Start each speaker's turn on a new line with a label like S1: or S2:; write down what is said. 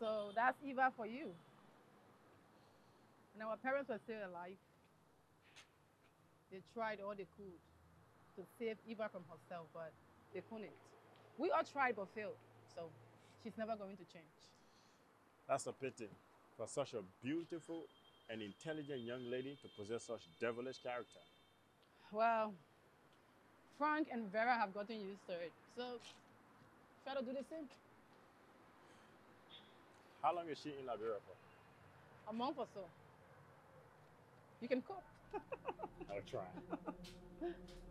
S1: So that's Eva for you. When our parents were still alive, they tried all they could to save Eva from herself, but they couldn't. We all tried but failed. So she's never going to change.
S2: That's a pity for such a beautiful and intelligent young lady to possess such devilish character.
S1: Well, Frank and Vera have gotten used to it. So try to do the same.
S2: How long is she in Liberia for?
S1: A month or so. You can cope.
S2: I'll try.